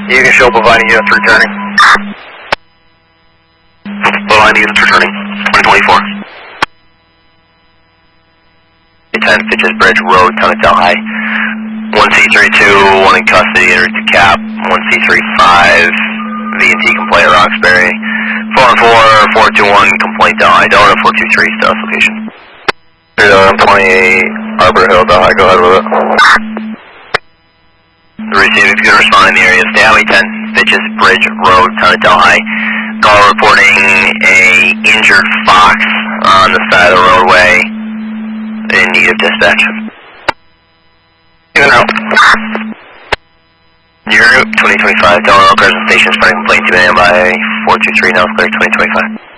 You can show Bovine units returning. Bovine units returning. 2024. 10 Fitches Bridge Road, Town of Delhi. 1C32, 1 in custody, entered to cap. 1C35, V&T complaint Roxbury. 414, 421, complaint Delhi. Delta 423, status location. 28 Arbor Hill, Delhi, go ahead with it. Receive, if you can respond in the area. Stay Highway 10, Fitches Bridge Road, Town of Delhi. Call reporting a injured fox on the side of the roadway in need of dispatch. Even out. Your 2025, Delaware Crescent Station, spreading complaint to man by 423, now clear 2025.